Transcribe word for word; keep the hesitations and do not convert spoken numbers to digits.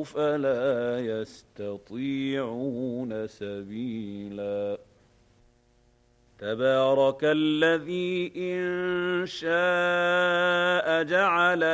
فلا يستطيعون سبيلا تبارك الذي إن شاء جعل